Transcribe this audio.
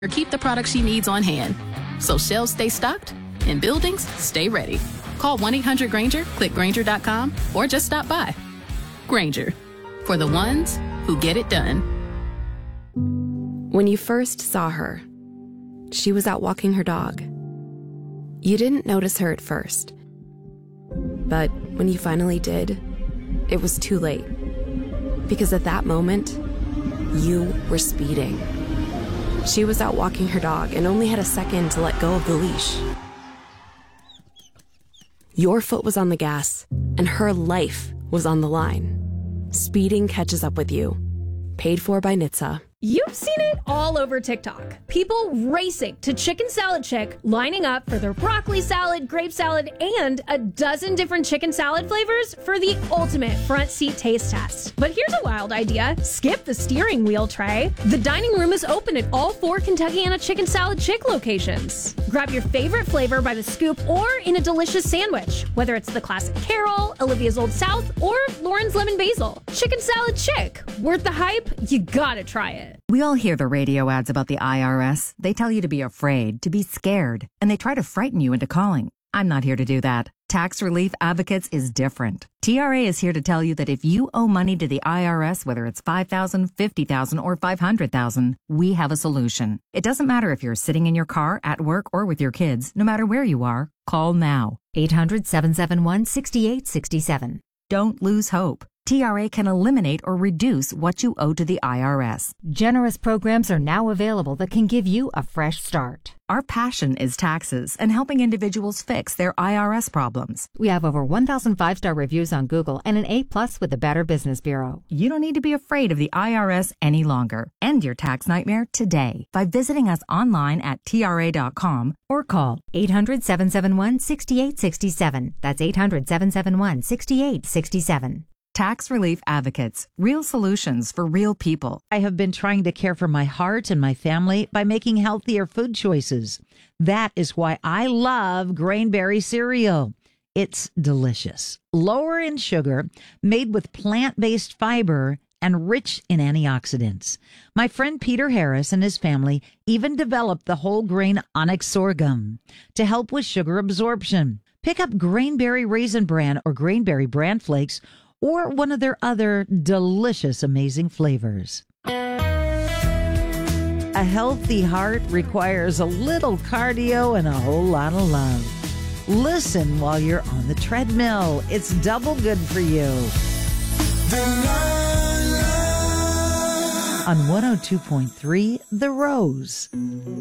or keep the products she needs on hand. So shelves stay stocked and buildings stay ready. Call 1-800-GRANGER, click Grainger.com, or just stop by. Grainger, for the ones who get it done. When you first saw her, she was out walking her dog. You didn't notice her at first. But when you finally did, it was too late. Because at that moment, you were speeding. She was out walking her dog and only had a second to let go of the leash. Your foot was on the gas, and her life was on the line. Speeding catches up with you. Paid for by NHTSA. You've seen it all over TikTok. People racing to Chicken Salad Chick, lining up for their broccoli salad, grape salad, and a dozen different chicken salad flavors for the ultimate front seat taste test. But here's a wild idea. Skip the steering wheel tray. The dining room is open at all 4 Kentuckiana Chicken Salad Chick locations. Grab your favorite flavor by the scoop or in a delicious sandwich, whether it's the classic Carol, Olivia's Old South, or Lauren's Lemon Basil. Chicken Salad Chick. Worth the hype? You gotta try it. We all hear the radio ads about the IRS. They tell you to be afraid, to be scared, and they try to frighten you into calling. I'm not here to do that. Tax Relief Advocates is different. TRA is here to tell you that if you owe money to the IRS, whether it's $5,000, $50,000, or $500,000, we have a solution. It doesn't matter if you're sitting in your car, at work, or with your kids. No matter where you are, call now. 800-771-6867. Don't lose hope. TRA can eliminate or reduce what you owe to the IRS. Generous programs are now available that can give you a fresh start. Our passion is taxes and helping individuals fix their IRS problems. We have over 1,000 5-star reviews on Google and an A+ with the Better Business Bureau. You don't need to be afraid of the IRS any longer. End your tax nightmare today by visiting us online at TRA.com or call 800-771-6867. That's 800-771-6867. Tax Relief Advocates, real solutions for real people. I have been trying to care for my heart and my family by making healthier food choices. That is why I love Grainberry cereal. It's delicious, lower in sugar, made with plant-based fiber, and rich in antioxidants. My friend Peter Harris and his family even developed the whole grain onyx sorghum to help with sugar absorption. Pick up Grainberry Raisin Bran or Grainberry Bran Flakes or one of their other delicious, amazing flavors. A healthy heart requires a little cardio and a whole lot of love. Listen while you're on the treadmill. It's double good for you. On 102.3, The Rose.